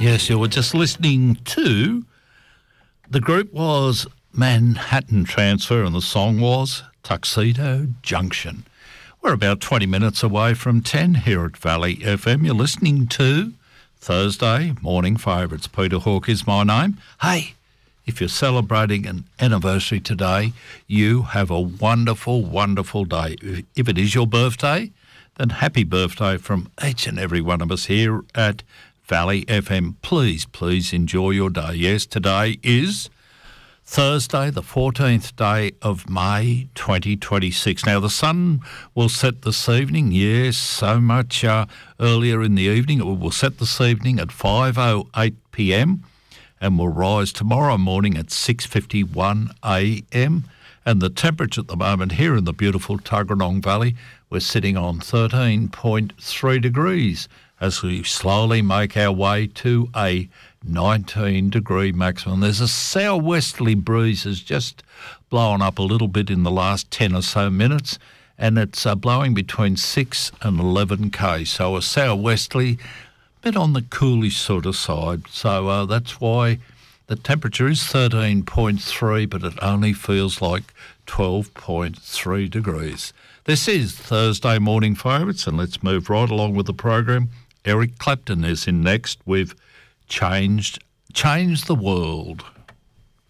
Yes, you were just listening to, the group was Manhattan Transfer and the song was Tuxedo Junction. We're about 20 minutes away from 10 here at Valley FM. You're listening to Thursday Morning Favourites. Peter Hawke is my name. Hey, if you're celebrating an anniversary today, you have a wonderful, wonderful day. If it is your birthday, then happy birthday from each and every one of us here at Valley FM. Please, please enjoy your day. Yes, today is Thursday, the 14th day of May 2026. Now, the sun will set this evening, yes, so much earlier in the evening. It will set this evening at 5:08 p.m. and will rise tomorrow morning at 6:51 a.m. And the temperature at the moment here in the beautiful Tuggeranong Valley, we're sitting on 13.3 degrees as we slowly make our way to a 19-degree maximum. There's a southwesterly breeze that's just blown up a little bit in the last 10 or so minutes, and it's blowing between 6 and 11 k's. So a southwesterly, bit on the coolish sort of side. So that's why the temperature is 13.3, but it only feels like 12.3 degrees. This is Thursday Morning Favourites, and let's move right along with the program. Eric Clapton is in next with Change the World.